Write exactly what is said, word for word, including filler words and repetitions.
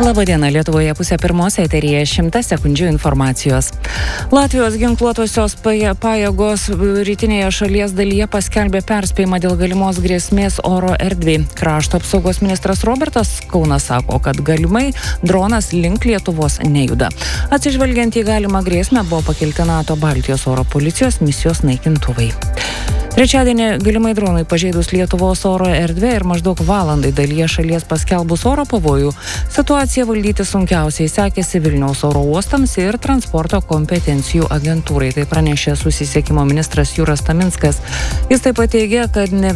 Labadiena, Lietuvoje pusė pirmos eteryje šimtas sekundžių informacijos. Latvijos ginkluotosios pajėgos rytinėje šalies dalyje paskelbė perspėjimą dėl galimos grėsmės oro erdvei. Krašto apsaugos ministras Robertas Kaunas sako, kad galimai dronas link Lietuvos nejuda. Atsižvelgiant į galimą grėsmę buvo pakelti NATO Baltijos oro policijos misijos naikintuvai. Trečiadienį galimai dronai pažeidus Lietuvos oro erdvę ir maždaug valandai dalyje šalies paskelbus oro pavojų, situaciją valdyti sunkiausiai sekėsi Vilniaus oro uostams ir transporto kompetencijų agentūrai. Tai pranešė susisiekimo ministras Jūras Taminskas. Jis taip pat teigė, kad ne